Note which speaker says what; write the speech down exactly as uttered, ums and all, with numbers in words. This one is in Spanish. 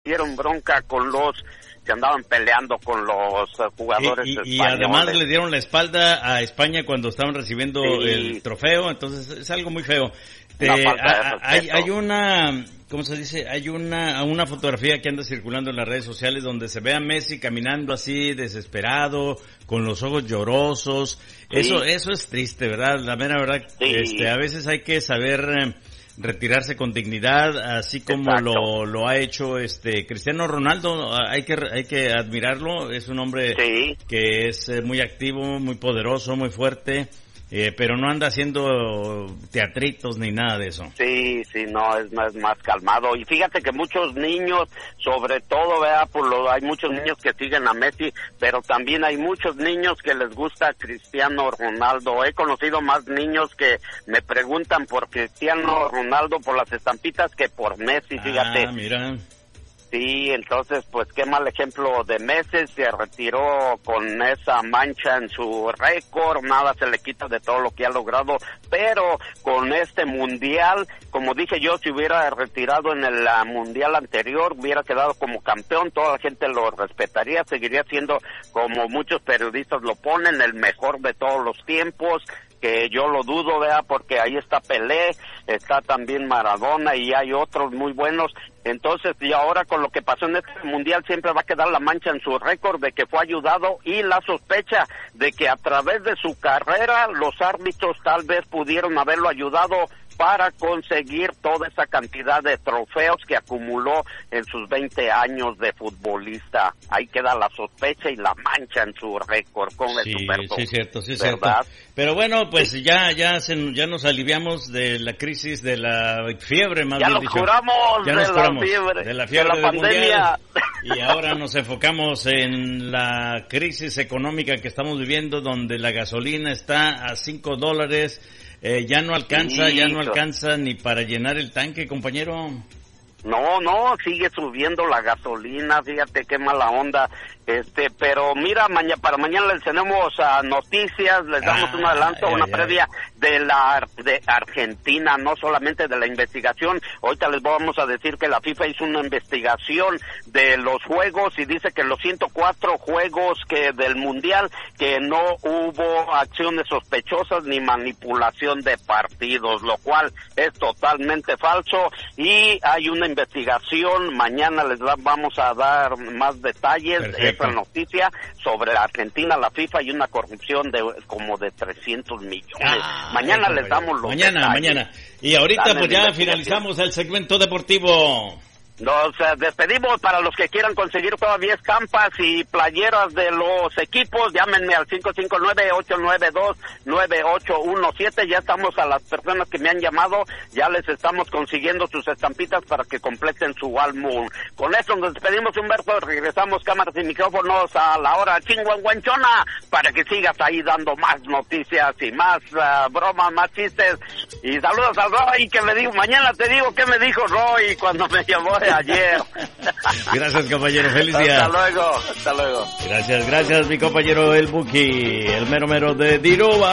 Speaker 1: hicieron bronca con los que andaban peleando con los uh, jugadores
Speaker 2: y, y,
Speaker 1: españoles.
Speaker 2: Y además le dieron la espalda a España cuando estaban recibiendo sí. el trofeo, entonces es algo muy feo. Te, a, hay, hay una, ¿cómo se dice? Hay una, una fotografía que anda circulando en las redes sociales donde se ve a Messi caminando así desesperado, con los ojos llorosos. Sí. Eso, eso es triste, ¿verdad? La mera verdad, sí. este, a veces hay que saber eh, retirarse con dignidad, así como lo, lo ha hecho este Cristiano Ronaldo. Hay que, hay que admirarlo. Es un hombre sí. que es eh, muy activo, muy poderoso, muy fuerte. Eh, pero no anda haciendo teatritos ni nada de eso.
Speaker 1: Sí, sí, no, es más, más calmado. Y fíjate que muchos niños, sobre todo, vea, por lo, hay muchos niños que siguen a Messi, pero también hay muchos niños que les gusta Cristiano Ronaldo. He conocido más niños que me preguntan por Cristiano Ronaldo, por las estampitas, que por Messi, fíjate.
Speaker 2: Ah, mira.
Speaker 1: Sí, entonces, pues qué mal ejemplo de Messi, se retiró con esa mancha en su récord, nada se le quita de todo lo que ha logrado, pero con este mundial, como dije yo, si hubiera retirado en el uh, mundial anterior, hubiera quedado como campeón, toda la gente lo respetaría, seguiría siendo, como muchos periodistas lo ponen, el mejor de todos los tiempos, que yo lo dudo, vea, porque ahí está Pelé, está también Maradona y hay otros muy buenos. Entonces, y ahora con lo que pasó en este mundial, siempre va a quedar la mancha en su récord de que fue ayudado y la sospecha de que a través de su carrera los árbitros tal vez pudieron haberlo ayudado para conseguir toda esa cantidad de trofeos que acumuló en sus veinte años de futbolista. Ahí queda la sospecha y la mancha en su récord con
Speaker 2: sí,
Speaker 1: el Superto.
Speaker 2: Sí, cierto, sí, ¿verdad? Cierto. Pero bueno, pues sí. ya ya se, ya nos aliviamos de la crisis, de la fiebre, más
Speaker 1: ya
Speaker 2: bien
Speaker 1: nos
Speaker 2: dicho.
Speaker 1: Curamos
Speaker 2: ya
Speaker 1: de
Speaker 2: nos
Speaker 1: la
Speaker 2: curamos
Speaker 1: fiebre,
Speaker 2: de la fiebre
Speaker 1: de la pandemia.
Speaker 2: Mundial, y ahora nos enfocamos en la crisis económica que estamos viviendo, donde la gasolina está a cinco dólares. Eh, ya no alcanza, sí, ya no alcanza ni para llenar el tanque, compañero.
Speaker 1: No, no, sigue subiendo la gasolina, fíjate qué mala onda, este, pero mira, mañana, para mañana les tenemos uh, noticias, les damos ah, un adelanto, ay, una ay, previa ay. de la de Argentina, no solamente de la investigación. Ahorita les vamos a decir que la FIFA hizo una investigación de los juegos y dice que los ciento cuatro juegos que del mundial, que no hubo acciones sospechosas ni manipulación de partidos, lo cual es totalmente falso, y hay una investigación, mañana les da, vamos a dar más detalles. Perfecto. De esta noticia sobre Argentina, la FIFA y una corrupción de como de trescientos millones. Ah, mañana les damos los
Speaker 2: mañana, detalles. Mañana. Y ahorita Dale pues ya finalizamos el segmento deportivo.
Speaker 1: Nos uh, despedimos. Para los que quieran conseguir todavía estampas y playeras de los equipos, llámenme al cinco cinco nueve, ocho nueve dos, nueve ocho uno siete. Ya estamos a las personas que me han llamado, ya les estamos consiguiendo sus estampitas para que completen su álbum. Con eso nos despedimos, Humberto, regresamos cámaras y micrófonos a la hora chingüengüenchona para que sigas ahí dando más noticias y más uh, bromas, más chistes. Y saludos a Roy, que me dijo, mañana te digo qué me dijo Roy cuando me llamó ayer.
Speaker 2: Gracias, compañero, feliz día.
Speaker 1: Hasta luego, hasta luego.
Speaker 2: Gracias, gracias, mi compañero el Buki, el mero mero de Diruba.